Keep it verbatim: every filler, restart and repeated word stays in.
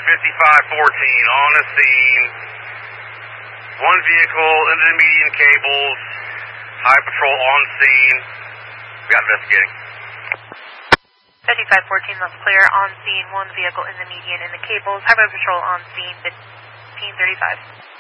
fifty-five fourteen, on the scene. One vehicle into the median cables. High patrol on scene. We got investigating. fifty-five fourteen, that's clear. On scene, one vehicle in the median in the cables. Highway patrol on scene, fifteen thirty-five.